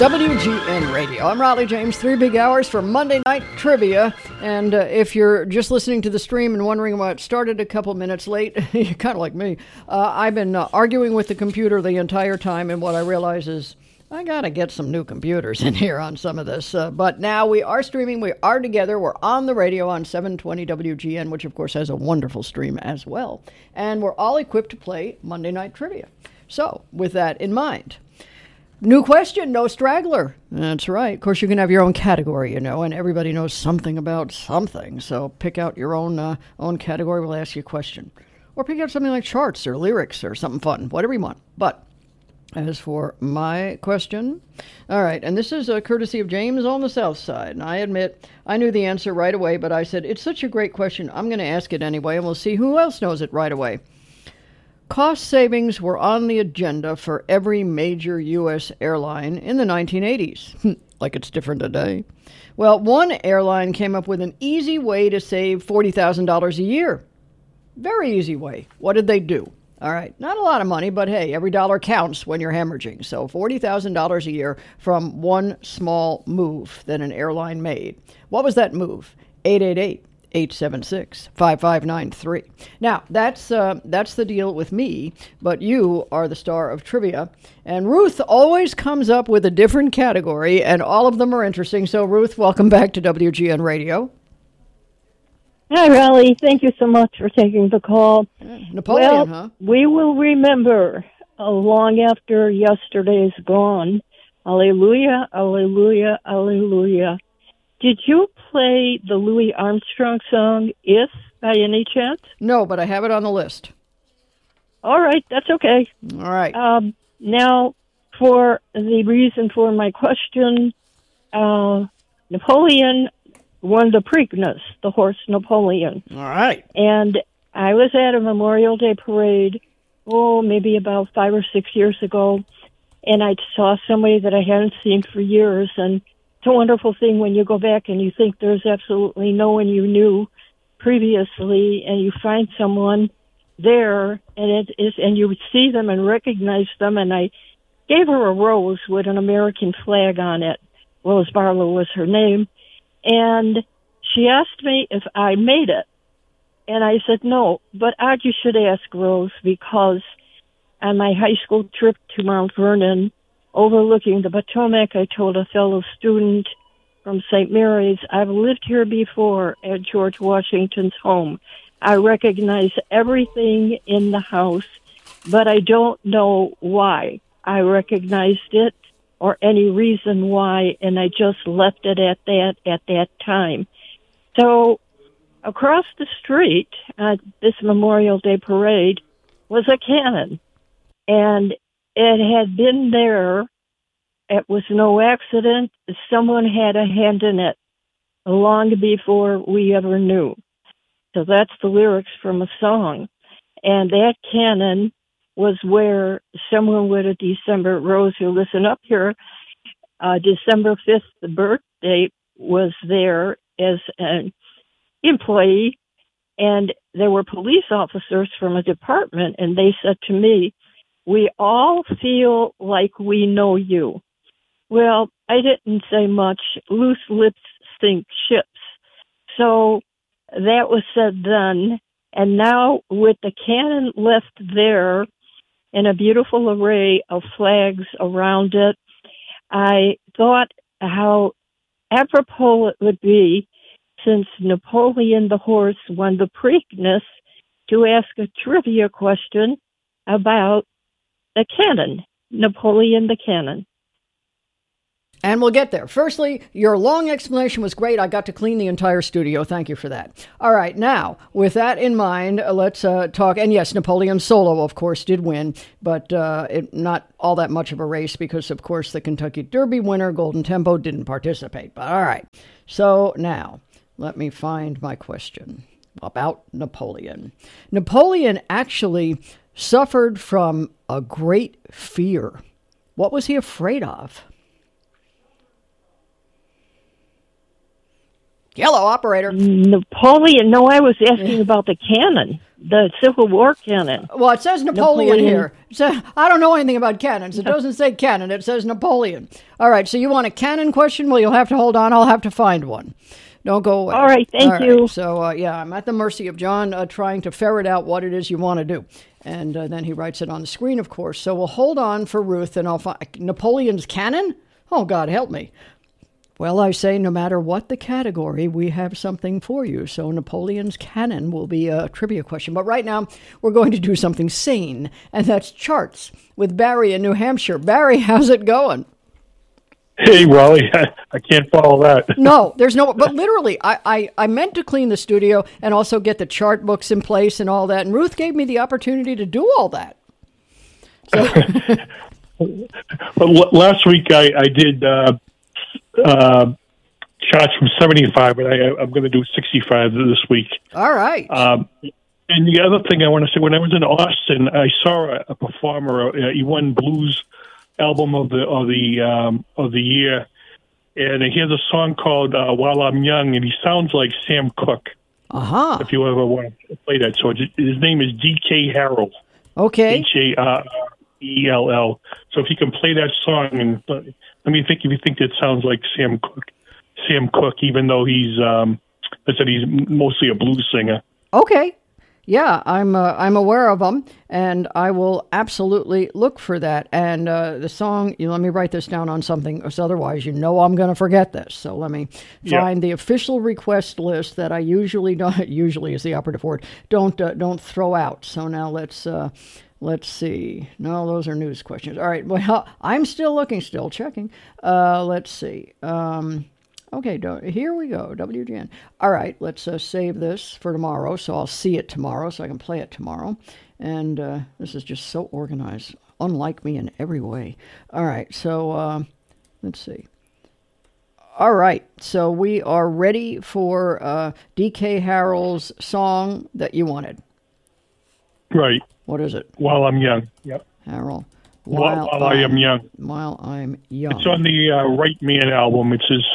WGN Radio. I'm Raleigh James, 3 big hours for Monday Night Trivia. And if you're just listening to the stream and wondering why it started a couple minutes late, you're kind of like me. I've been arguing with the computer the entire time, and what I realize is I got to get some new computers in here on some of this. But now we are streaming. We are together. We're on the radio on 720 WGN, which, of course, has a wonderful stream as well. And we're all equipped to play Monday Night Trivia. So, with that in mind, new question, no straggler. That's right. Of course, you can have your own category, and everybody knows something about something. So pick out your own category. We'll ask you a question. Or pick out something like charts or lyrics or something fun, whatever you want. But as for my question, all right, and this is a courtesy of James on the South Side. And I admit, I knew the answer right away, but I said, it's such a great question, I'm going to ask it anyway, and we'll see who else knows it right away. Cost savings were on the agenda for every major U.S. airline in the 1980s. Like it's different today. Well, one airline came up with an easy way to save $40,000 a year. Very easy way. What did they do? All right, not a lot of money, but hey, every dollar counts when you're hemorrhaging. So $40,000 a year from one small move that an airline made. What was that move? 888-876-5593. Now, that's the deal with me, but you are the star of trivia. And Ruth always comes up with a different category, and all of them are interesting. So, Ruth, welcome back to WGN Radio. Hi, Raleigh. Thank you so much for taking the call. Napoleon, huh? We will remember long after yesterday's gone. Alleluia, alleluia, alleluia. Did you play the Louis Armstrong song, If, by any chance? No, but I have it on the list. All right, that's okay. All right. Now, for the reason for my question, Napoleon won the Preakness, the horse Napoleon. All right. And I was at a Memorial Day parade, maybe about 5 or 6 years ago, and I saw somebody that I hadn't seen for years, and it's a wonderful thing when you go back and you think there's absolutely no one you knew previously, and you find someone there, and you see them and recognize them. And I gave her a rose with an American flag on it. Rose Barlow was her name, and she asked me if I made it, and I said no. But you should ask Rose, because on my high school trip to Mount Vernon, overlooking the Potomac, I told a fellow student from St. Mary's, I've lived here before at George Washington's home. I recognize everything in the house, but I don't know why I recognized it or any reason why, and I just left it at that time. So across the street at this Memorial Day parade was a cannon, and it had been there. It was no accident. Someone had a hand in it long before we ever knew. So that's the lyrics from a song. And that cannon was where someone with a December, Rose, you listen up here, December 5th, the birth date, was there as an employee. And there were police officers from a department, and they said to me, we all feel like we know you. Well, I didn't say much. Loose lips sink ships. So that was said then. And now with the cannon left there and a beautiful array of flags around it, I thought how apropos it would be, since Napoleon the horse won the Preakness, to ask a trivia question about the cannon, Napoleon the cannon. And we'll get there. Firstly, your long explanation was great. I got to clean the entire studio. Thank you for that. All right. Now, with that in mind, let's talk. And yes, Napoleon Solo, of course, did win, but not all that much of a race because, of course, the Kentucky Derby winner, Golden Tempo, didn't participate. But all right. So now, let me find my question about Napoleon. Napoleon actually suffered from a great fear. What was he afraid of? Hello, operator. Napoleon. No, I was asking about the cannon, the Civil War cannon. Well, it says Napoleon here. I don't know anything about cannons. It doesn't say cannon. It says Napoleon. All right, so you want a cannon question? Well, you'll have to hold on. I'll have to find one. Don't go away. All right, thank you. So, I'm at the mercy of John trying to ferret out what it is you want to do. And then he writes it on the screen, of course. So we'll hold on for Ruth, and I'll find Napoleon's cannon? Oh, God, help me. Well, I say no matter what the category, we have something for you. So Napoleon's cannon will be a trivia question. But right now, we're going to do something sane, and that's charts with Barry in New Hampshire. Barry, how's it going? Hey, Raleigh, I can't follow that. No, there's no, but literally, I meant to clean the studio and also get the chart books in place and all that. And Ruth gave me the opportunity to do all that. So. But last week I did shots from 75, but I'm going to do 65 this week. All right. And the other thing I want to say, when I was in Austin, I saw a performer. He won Blues Album of the year, and he has a song called "While I'm Young," and he sounds like Sam Cooke. If you ever want to play that, so his name is D.K. Harrell. Okay. Harrell. So if you can play that song, and let me think if you think that sounds like Sam Cooke, even though he's mostly a blues singer. Okay. Yeah, I'm aware of them, and I will absolutely look for that. And the song, let me write this down on something, because otherwise I'm going to forget this. So let me find the official request list that I usually don't. Usually is the operative word. Don't throw out. So now let's see. No, those are news questions. All right. Well, I'm still looking, still checking. Let's see. Okay, here we go, WGN. All right, let's save this for tomorrow, so I'll see it tomorrow, so I can play it tomorrow. And this is just so organized, unlike me in every way. All right, so let's see. All right, so we are ready for D.K. Harrell's song that you wanted. Right. What is it? While I'm Young. Yep. Harrell. While I am young. While I'm young. It's on the Right Man album. It's his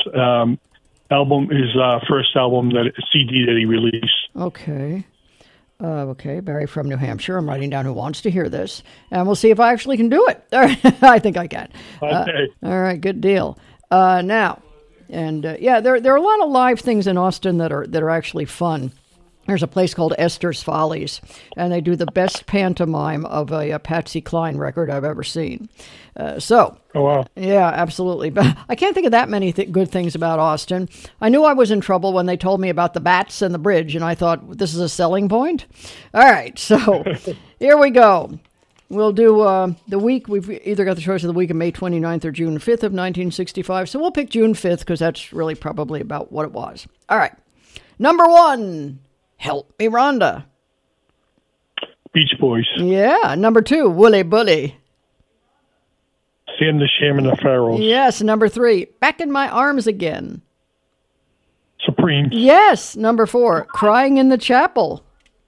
first album, CD that he released. Okay. Okay, Barry from New Hampshire. I'm writing down who wants to hear this, and we'll see if I actually can do it. I think I can. Okay. All right, good deal. Now, and there are a lot of live things in Austin that are actually fun. There's a place called Esther's Follies, and they do the best pantomime of a Patsy Cline record I've ever seen. Oh, wow. Yeah, absolutely. But I can't think of that many good things about Austin. I knew I was in trouble when they told me about the bats and the bridge, and I thought, this is a selling point? All right, so here we go. We'll do the week. We've either got the choice of the week of May 29th or June 5th of 1965, so we'll pick June 5th because that's really probably about what it was. All right. Number 1. Help Me, Rhonda. Beach Boys. Yeah. Number 2, Wooly Bully. Sam the Sham and the Pharaohs. Yes. Number 3, Back in My Arms Again. Supreme. Yes. Number 4, Crying in the Chapel.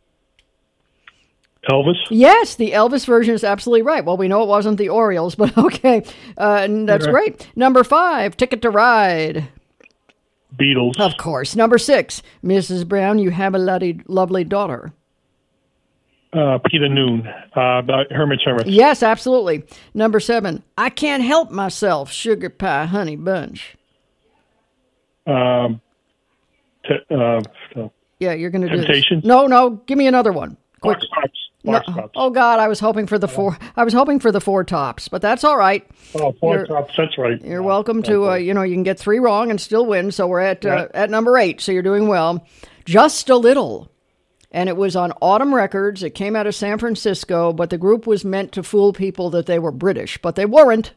Elvis? Yes, the Elvis version is absolutely right. Well, we know it wasn't the Orioles, but okay. And that's great. Number 5, Ticket to Ride. Beatles. Of course. Number 6, Mrs. Brown, You Have a Lovely Daughter. Peter Noon, Herman Hermits. Yes, absolutely. Number 7, I Can't Help Myself, Sugar Pie Honey Bunch. Yeah, you're going to do Temptation. No, give me another one. Quick. Box Tops. Oh God, I was hoping for the 4. I was hoping for the 4 Tops, but that's all right. Oh, 4 Tops. That's right. You're welcome to. You can get 3 wrong and still win. So we're at number 8. So you're doing well. Just a Little, and it was on Autumn Records. It came out of San Francisco, but the group was meant to fool people that they were British, but they weren't.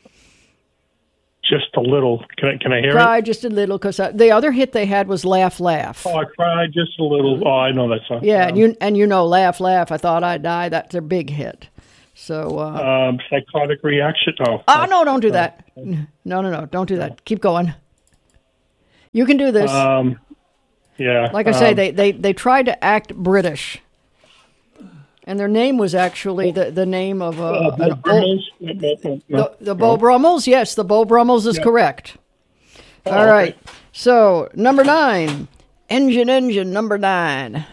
Just a Little. Can I hear Cry Just a Little, because the other hit they had was Laugh, Laugh. Oh, I cried just a little. Oh, I know that song. Yeah, and you know Laugh, Laugh, I Thought I'd Die. That's their big hit. So Psychotic Reaction. No, don't do that. No, don't do that. Keep going. You can do this. Yeah. Like I say, they tried to act British. And their name was actually the name of the Beau Brummels. Yes, the Beau Brummels is correct. All right. So, number 9. Engine, number 9.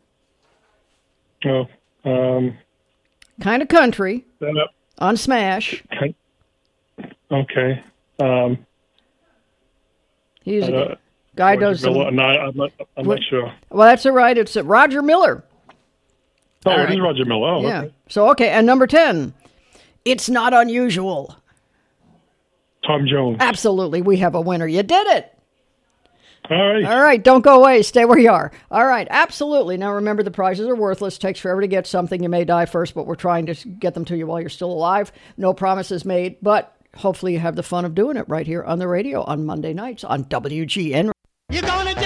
Oh, Kind of country. On Smash. Okay. He's a guy does some... I'm not sure. Well, that's all right. It's Roger Miller. Oh, All it right. is Roger Miller. Oh, Yeah. okay. So, okay. And number 10. It's not unusual. Tom Jones. Absolutely. We have a winner. You did it. All right. All right. Don't go away. Stay where you are. All right. Absolutely. Now, remember, the prizes are worthless. Takes forever to get something. You may die first, but we're trying to get them to you while you're still alive. No promises made, but hopefully you have the fun of doing it right here on the radio on Monday nights on WGN. You're gonna